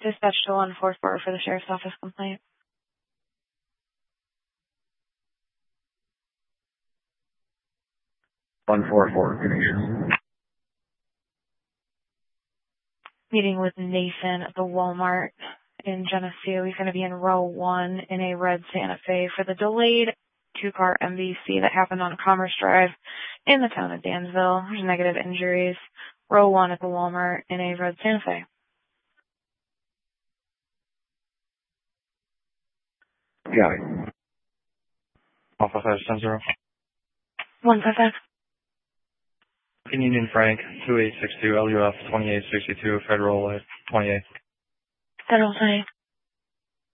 Dispatch to 144 for the sheriff's office complaint. 144. Meeting with Nathan at the Walmart in Geneseo. He's going to be in row 1 in a red Santa Fe for the delayed 2-car MVC that happened on Commerce Drive in the town of Dansville. There's negative injuries. Row 1 at the Walmart in a red Santa Fe. Got it. Alpha 510. 155. Union Frank, 2862 LUF 2862 Federal 28. Federal 28.